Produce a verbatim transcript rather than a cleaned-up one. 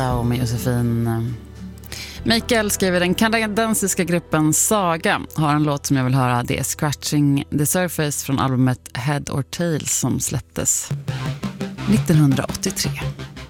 Och med Josefin. Mikael skriver: den kanadensiska gruppen Saga har en låt som jag vill höra. Det är Scratching the Surface från albumet Head or Tails som släpptes nittonhundraåttiotre.